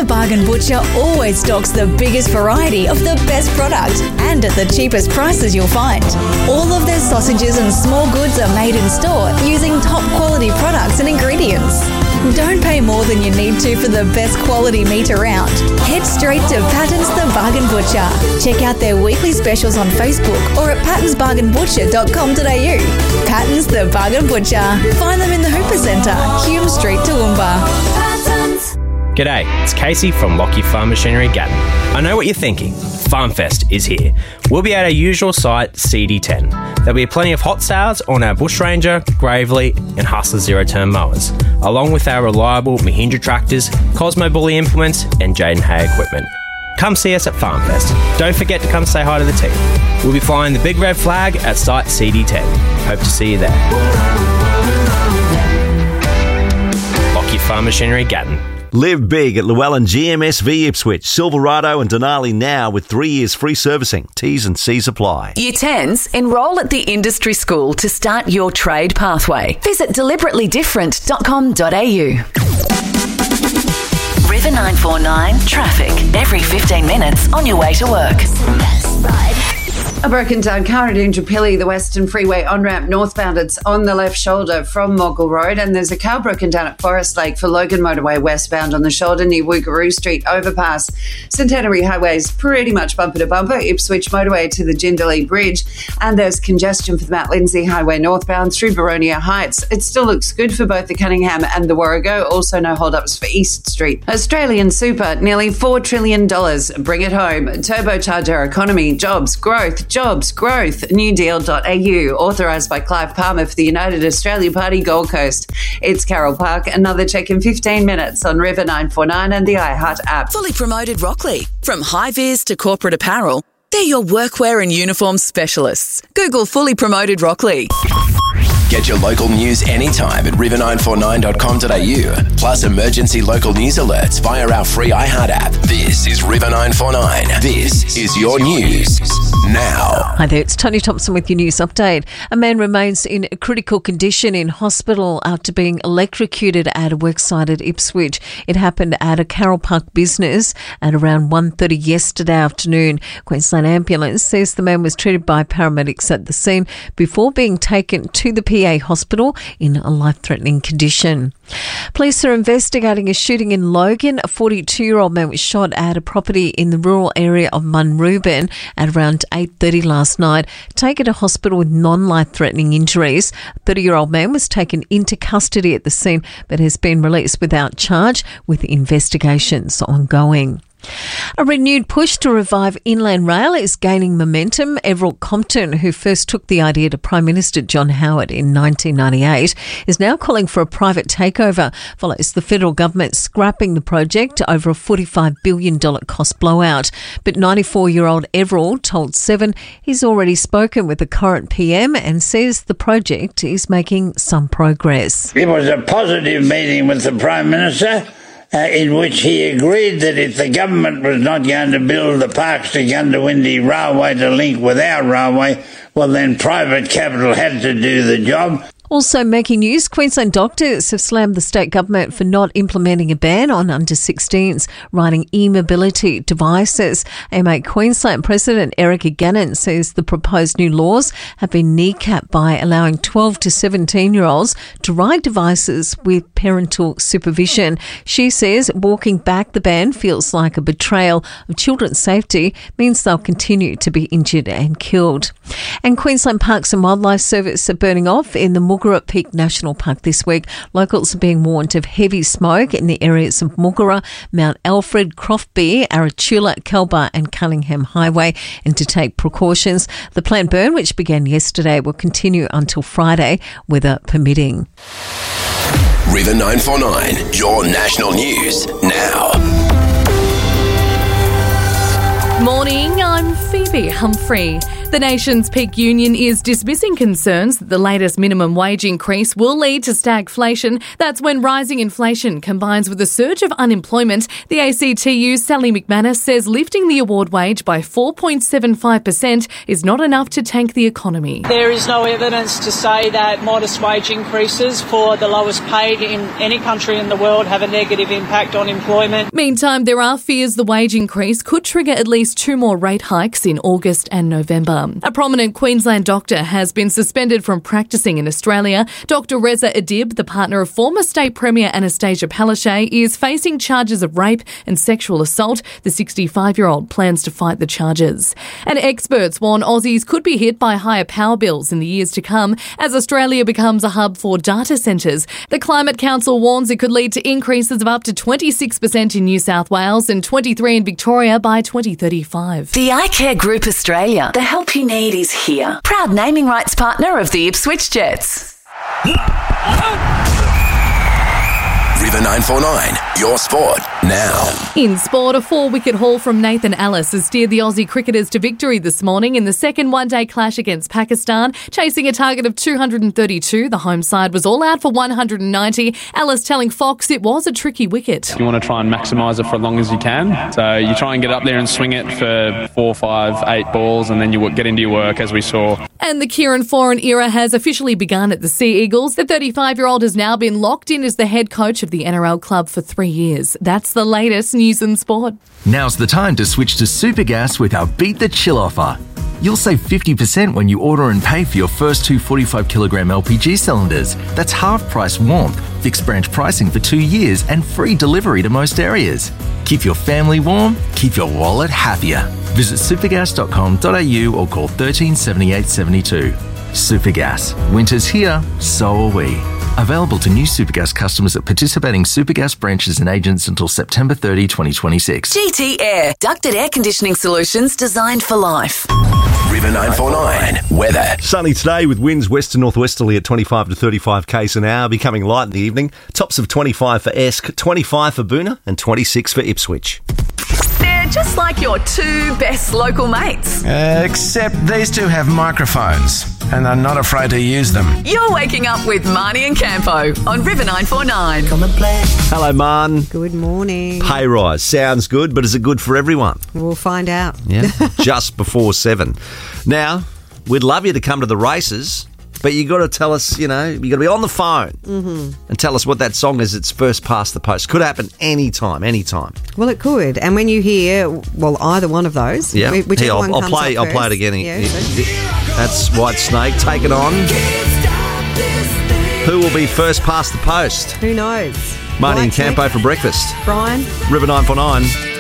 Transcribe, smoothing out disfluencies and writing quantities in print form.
the Bargain Butcher always stocks the biggest variety of the best product and at the cheapest prices you'll find. All of their sausages and small goods are made in store using top quality products and ingredients. Don't pay more than you need to for the best quality meat around. Head straight to Patton's The Bargain Butcher. Check out their weekly specials on Facebook or at pattonsbargainbutcher.com.au. Patton's The Bargain Butcher. Find them in the Hooper Centre, Hume Street, Toowoomba. Pattons. G'day, it's Casey from Lockyer Farm Machinery Gatton. I know what you're thinking. FarmFest is here. We'll be at our usual site, CD10. There'll be plenty of hot sales on our Bush Ranger, Gravely and Hustler zero-turn mowers, along with our reliable Mahindra tractors, Cosmo Bully implements and Jaden Hay equipment. Come see us at FarmFest. Don't forget to come say hi to the team. We'll be flying the big red flag at site CD10. Hope to see you there. Lockyer Farm Machinery Gatton. Live big at Llewellyn GMSV Ipswich, Silverado and Denali now with 3 years free servicing. T's and C's apply. Year 10s, enrol at the industry school to start your trade pathway. Visit deliberatelydifferent.com.au. River 949 traffic every 15 minutes on your way to work. A broken down car at Indooroopilly, the Western Freeway on-ramp northbound. It's on the left shoulder from Moggill Road, and there's a car broken down at Forest Lake for Logan Motorway westbound on the shoulder near Woogaroo Street overpass. Centenary Highway is pretty much bumper to bumper. Ipswich Motorway to the Jindalee Bridge, and there's congestion for the Mount Lindsay Highway northbound through Boronia Heights. It still looks good for both the Cunningham and the Warrego. Also no hold-ups for East Street. Australian Super, nearly $4 trillion. Bring it home. Turbocharge our economy. Jobs, growth, newdeal.au, authorised by Clive Palmer for the United Australia Party Gold Coast. It's Carol Park. Another check in 15 minutes on River 949 and the iHeart app. Fully Promoted Rockley. From high-vis to corporate apparel, they're your workwear and uniform specialists. Google Fully Promoted Rockley. Get your local news anytime at river949.com.au. Plus emergency local news alerts via our free iHeart app. This is River 949. This is your news now. Hi there, it's Tony Thompson with your news update. A man remains in a critical condition in hospital after being electrocuted at a worksite at Ipswich. It happened at a Carol Park business at around 1:30 yesterday afternoon. Queensland Ambulance says the man was treated by paramedics at the scene before being taken to the PA hospital in a life-threatening condition. Police are investigating a shooting in Logan. A 42-year-old man was shot at a property in the rural area of Munrooban at around 8:30 last night, taken to hospital with non-life-threatening injuries. A 30-year-old man was taken into custody at the scene but has been released without charge, with investigations ongoing. A renewed push to revive Inland Rail is gaining momentum. Everald Compton, who first took the idea to Prime Minister John Howard in 1998, is now calling for a private takeover, follows the federal government scrapping the project over a $45 billion cost blowout. But 94-year-old Everald told Seven he's already spoken with the current PM and says the project is making some progress. It was a positive meeting with the Prime Minister, in which he agreed that if the government was not going to build the Parkes to Goondiwindi railway to link with our railway, well then private capital had to do the job. Also making news, Queensland doctors have slammed the state government for not implementing a ban on under-16s riding e-mobility devices. AMA Queensland President Erica Gannon says the proposed new laws have been kneecapped by allowing 12 to 17-year-olds to ride devices with parental supervision. She says walking back the ban feels like a betrayal of children's safety, means they'll continue to be injured and killed. And Queensland Parks and Wildlife Service are burning off in the Muggera Peak National Park this week. Locals are being warned of heavy smoke in the areas of Muggera, Mount Alfred, Croftby, Arachula, Kelbar and Cunningham Highway, and to take precautions. The planned burn, which began yesterday, will continue until Friday, weather permitting. River 949, your national news now. Morning, I'm Phoebe Humphrey. The nation's peak union is dismissing concerns that the latest minimum wage increase will lead to stagflation. That's when rising inflation combines with a surge of unemployment. The ACTU's Sally McManus says lifting the award wage by 4.75% is not enough to tank the economy. There is no evidence to say that modest wage increases for the lowest paid in any country in the world have a negative impact on employment. Meantime, there are fears the wage increase could trigger at least 2 more rate hikes in August and November. A prominent Queensland doctor has been suspended from practising in Australia. Dr Reza Adib, the partner of former State Premier Anastasia Palaszczuk, is facing charges of rape and sexual assault. The 65-year-old plans to fight the charges. And experts warn Aussies could be hit by higher power bills in the years to come as Australia becomes a hub for data centres. The Climate Council warns it could lead to increases of up to 26% in New South Wales and 23% in Victoria by 2035. The iCare Group Australia. The help you need is here. Proud naming rights partner of the Ipswich Jets. River 949, your sport now. In sport, a 4-wicket haul from Nathan Ellis has steered the Aussie cricketers to victory this morning in the second one-day clash against Pakistan. Chasing a target of 232, the home side was all out for 190. Ellis telling Fox it was a tricky wicket. You want to try and maximise it for as long as you can. So you try and get up there and swing it for 4, 5, 8 balls, and then you get into your work, as we saw. And the Kieran Foran era has officially begun at the Sea Eagles. The 35-year-old has now been locked in as the head coach of the NRL club for 3 years. That's the latest news in sport. Now's the time to switch to Supergas with our Beat the Chill offer. You'll save 50% when you order and pay for your first 2 45-kilogram LPG cylinders. That's half price warmth, fixed branch pricing for 2 years, and free delivery to most areas. Keep your family warm, keep your wallet happier. Visit supergas.com.au or call 13 78 72. Supergas. Winter's here, so are we. Available to new Supergas customers at participating Supergas branches and agents until September 30, 2026. GT Air. Ducted air conditioning solutions designed for life. River 949, weather. Sunny today with winds west to northwesterly at 25 to 35 k's an hour, becoming light in the evening. Tops of 25 for Esk, 25 for Boonah and 26 for Ipswich. They're just like your 2 best local mates. Except these 2 have microphones and are not afraid to use them. You're waking up with Marnie and Campo on River 949. Come and play. Hello, Man. Good morning. Pay rise. Sounds good, but is it good for everyone? We'll find out. Yeah, just before 7. Now, we'd love you to come to the races, but you got to tell us, you got to be on the phone and tell us what that song is that's first past the post. Could happen anytime. Well, it could. And when you hear, either one of those, yeah, whichever one comes I'll play it again. Yeah, that's White Snake. Take it on. Who will be first past the post? Who knows? Marnie and Campo for breakfast. Brian. River 949.